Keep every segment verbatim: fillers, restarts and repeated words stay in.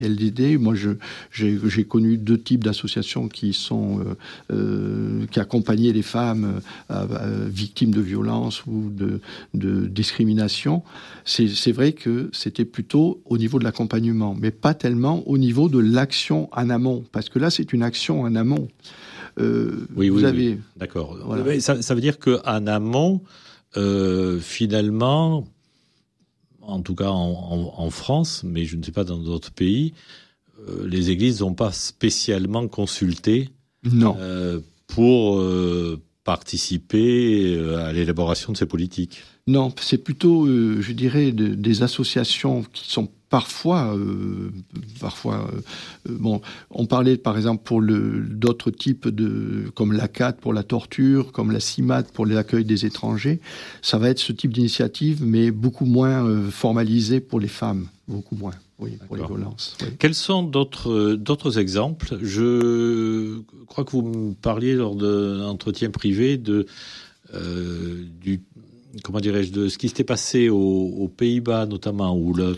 L D D, moi, je, j'ai, j'ai connu deux types d'associations qui sont euh, euh, qui accompagnaient les femmes euh, euh, victimes de violences ou de, de discrimination. C'est, c'est vrai que c'était plutôt au niveau de l'accompagnement, mais pas tellement au niveau de l'action en amont, parce que là, c'est une action en amont. Euh, oui, vous oui, avez, oui. D'accord. Voilà. Ça, ça veut dire qu'en amont, euh, finalement. En tout cas en, en, en France, mais je ne sais pas dans d'autres pays, euh, les églises n'ont pas spécialement consulté non. Euh, pour euh, participer à l'élaboration de ces politiques. Non, c'est plutôt, euh, je dirais, de, des associations qui sont parfois, euh, parfois, euh, bon, on parlait par exemple pour le, d'autres types de, comme l'A C A T pour la torture, comme la CIMAT pour l'accueil des étrangers. Ça va être ce type d'initiative, mais beaucoup moins euh, formalisé pour les femmes, beaucoup moins. Oui, pour D'accord. les violences. Oui. Quels sont d'autres, d'autres exemples ? Je crois que vous me parliez lors d'un entretien privé de, euh, du, comment dirais-je, de ce qui s'était passé aux, aux Pays-Bas notamment, où le,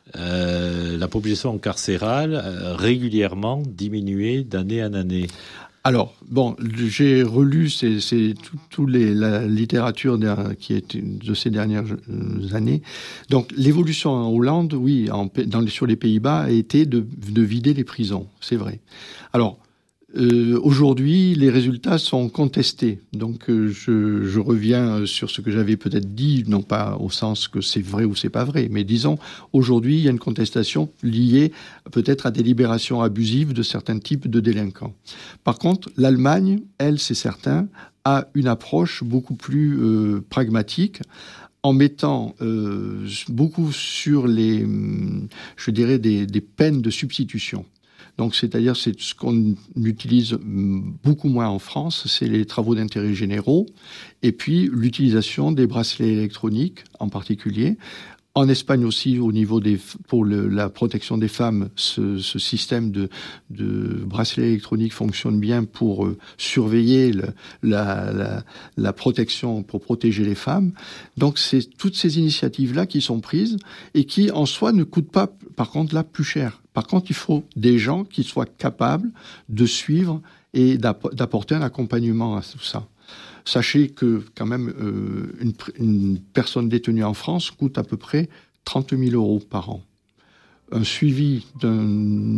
euh, la population carcérale euh, régulièrement diminuait d'année en année. Alors, bon, j'ai relu c'est, c'est tout, tout les, la littérature qui est de ces dernières années. Donc, l'évolution en Hollande, oui, en, dans, sur les Pays-Bas, a été de, de vider les prisons, c'est vrai. Alors, euh, aujourd'hui, les résultats sont contestés. Donc, euh, je, je reviens sur ce que j'avais peut-être dit, non pas au sens que c'est vrai ou c'est pas vrai, mais disons, aujourd'hui, il y a une contestation liée peut-être à des libérations abusives de certains types de délinquants. Par contre, l'Allemagne, elle, c'est certain, a une approche beaucoup plus euh, pragmatique, en mettant euh, beaucoup sur les, je dirais, des, des peines de substitution. Donc, c'est-à-dire, c'est ce qu'on utilise beaucoup moins en France, c'est les travaux d'intérêt généraux, et puis l'utilisation des bracelets électroniques en particulier. En Espagne aussi, au niveau des, pour le, la protection des femmes, ce, ce système de, de bracelet électronique fonctionne bien pour euh, surveiller le, la, la, la protection, pour protéger les femmes. Donc, c'est toutes ces initiatives-là qui sont prises et qui, en soi, ne coûtent pas, par contre, là, plus cher. Par contre, il faut des gens qui soient capables de suivre et d'apporter un accompagnement à tout ça. Sachez que, quand même, euh, une, une personne détenue en France coûte à peu près trente mille euros par an. Un suivi d'un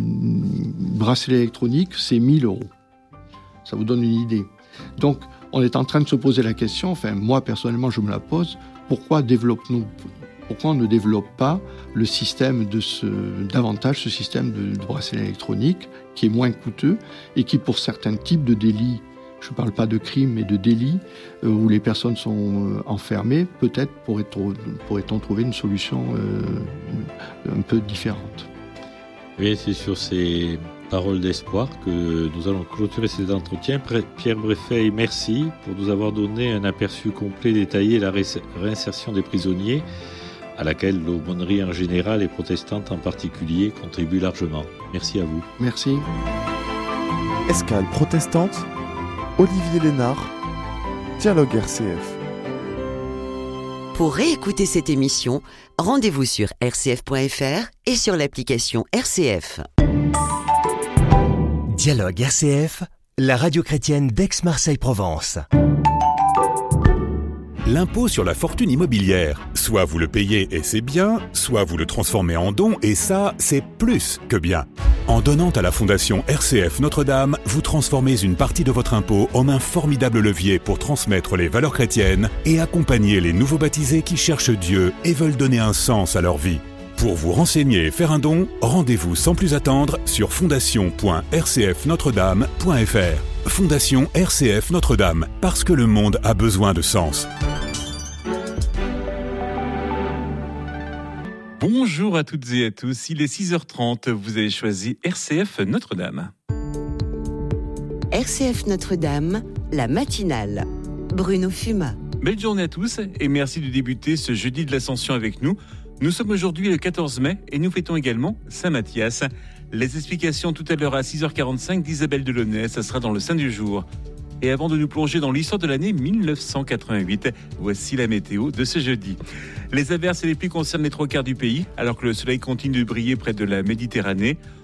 bracelet électronique, c'est mille euros. Ça vous donne une idée. Donc, on est en train de se poser la question, enfin, moi, personnellement, je me la pose, pourquoi développe-nous, pourquoi on ne développe pas le système de ce, davantage ce système de, de bracelet électronique, qui est moins coûteux, et qui, pour certains types de délits, je ne parle pas de crimes, mais de délits euh, où les personnes sont euh, enfermées, peut-être pourrait-on, pourrait-on trouver une solution euh, un peu différente. Oui, c'est sur ces paroles d'espoir que nous allons clôturer cet entretien. Pierre Breifeil, merci pour nous avoir donné un aperçu complet, détaillé de la ré- réinsertion des prisonniers, à laquelle l'aumônerie en général et protestante en particulier contribue largement. Merci à vous. Merci. Escale protestante, Olivier Lénard, Dialogue R C F. Pour réécouter cette émission, rendez-vous sur r c f point f r et sur l'application R C F. Dialogue R C F, la radio chrétienne d'Aix-Marseille-Provence. L'impôt sur la fortune immobilière. Soit vous le payez et c'est bien, soit vous le transformez en don et ça, c'est plus que bien. En donnant à la Fondation R C F Notre-Dame, vous transformez une partie de votre impôt en un formidable levier pour transmettre les valeurs chrétiennes et accompagner les nouveaux baptisés qui cherchent Dieu et veulent donner un sens à leur vie. Pour vous renseigner et faire un don, rendez-vous sans plus attendre sur fondation point r c f notre dame point f r. Fondation R C F Notre-Dame, parce que le monde a besoin de sens. Bonjour à toutes et à tous, il est six heures trente, vous avez choisi R C F Notre-Dame. R C F Notre-Dame, la matinale. Bruno Fuma. Belle journée à tous et merci de débuter ce jeudi de l'Ascension avec nous. Nous sommes aujourd'hui le quatorze mai et nous fêtons également Saint-Matthias. Les explications tout à l'heure à six heures quarante-cinq d'Isabelle Delaunay, ça sera dans le Saint du jour. Et avant de nous plonger dans l'histoire de l'année mille neuf cent quatre-vingt-huit, voici la météo de ce jeudi. Les averses et les pluies concernent les trois quarts du pays, alors que le soleil continue de briller près de la Méditerranée.